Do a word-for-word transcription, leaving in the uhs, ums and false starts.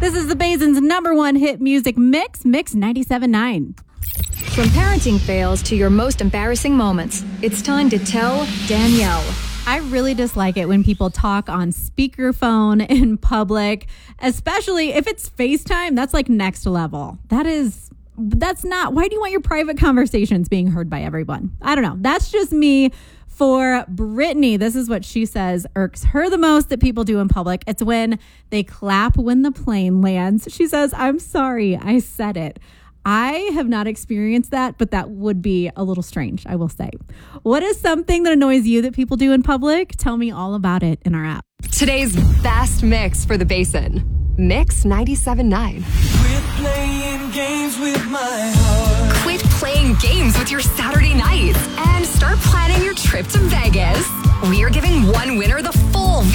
This is the Basin's number one hit music mix, Mix ninety-seven point nine. From parenting fails to your most embarrassing moments, it's time to tell Danielle. I really dislike it when people talk on speakerphone in public, especially if it's FaceTime. That's like next level. That is, that's not, why do you want your private conversations being heard by everyone? I don't know. That's just me. For Brittany, this is what she says irks her the most that people do in public. It's when they clap when the plane lands. She says, I'm sorry, I said it. I have not experienced that, but that would be a little strange, I will say. What is something that annoys you that people do in public? Tell me all about it in our app. Today's best mix for the Basin. Mix ninety-seven point nine. Quit playing games with my heart. Quit playing games with your Saturday nights and start planning your trip to Vegas. We are giving one winner the full V